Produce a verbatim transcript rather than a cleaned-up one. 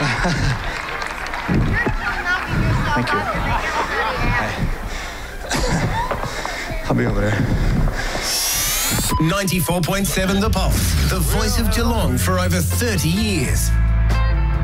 Thank you. I'll be over there. ninety-four point seven The Pulse, the voice of Geelong for over thirty years.